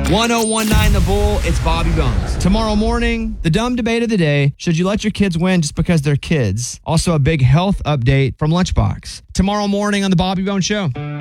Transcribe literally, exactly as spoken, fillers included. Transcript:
one oh one nine The Bull, it's Bobby Bones. Tomorrow morning, the dumb debate of the day, should you let your kids win just because they're kids? Also a big health update from Lunchbox. Tomorrow morning on the Bobby Bones Show.